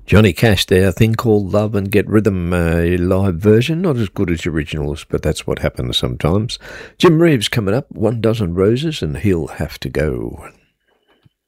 Johnny Cash there, a thing called Love and Get Rhythm, a live version, not as good as the originals, but that's what happens sometimes. Jim Reeves coming up, 1 Dozen Roses, and He'll Have to Go.